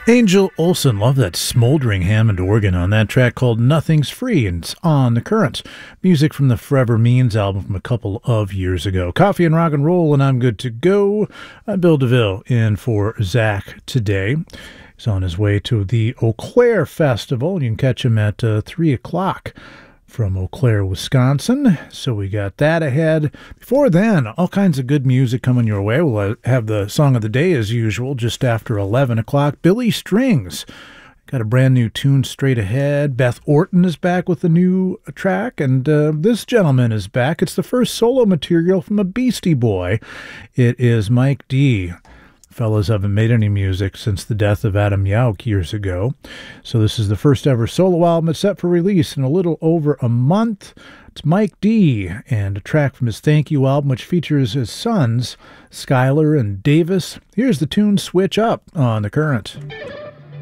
Angel Olsen, love that smoldering Hammond organ on that track called Nothing's Free, and it's on the Currents. Music from the Forever Means album from a couple of years ago. Coffee and rock and roll, and I'm good to go. I'm Bill DeVille in for Zach today. He's on his way to the Eau Claire Festival. You can catch him at 3 o'clock from Eau Claire, Wisconsin. So we got that ahead. Before then, all kinds of good music coming your way. We'll have the song of the day as usual, just after 11 o'clock. Billy Strings got a brand new tune straight ahead. Beth Orton is back with a new track, and this gentleman is back. It's the first solo material from a Beastie Boy. It is Mike D. Fellas haven't made any music since the death of Adam Yauch years ago. So this is the first ever solo album. It's set for release in a little over a month. It's Mike D. and a track from his Thank You album, which features his sons, Skylar and Davis. Here's the tune Switch Up on The Current.